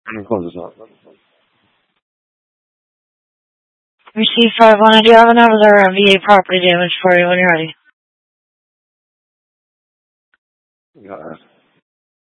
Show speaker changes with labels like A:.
A: Let me close this out.
B: Receive 5-1. I do have another VA property damage for you when you're ready.
A: Got it.